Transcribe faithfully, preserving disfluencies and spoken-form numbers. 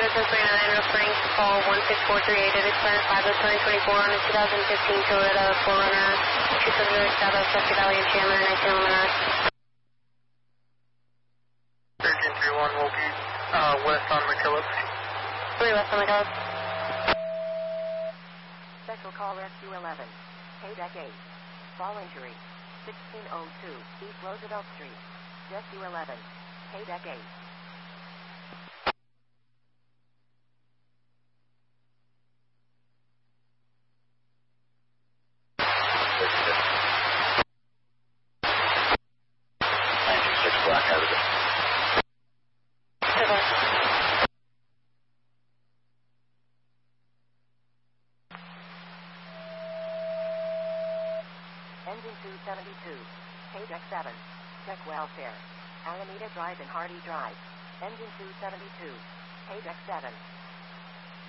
Cessna three nine referring to call one six four three eight at expired five oh seven twenty-four on a two thousand fifteen Toyota four runner, two seven zero South Suffolk Valley and Chandler, nineteen Luminar. thirteen three one will be uh, west on McKillop. three west on McKillop. Special call Rescue eleven. Paydeck eight. Fall injury. sixteen oh two East Roosevelt Street. Rescue eleven. Paydeck eight. Engine two seventy-two. Paydeck seven. Check welfare. Alameda Drive and Hardy Drive. Engine two seventy-two. Paydeck seven.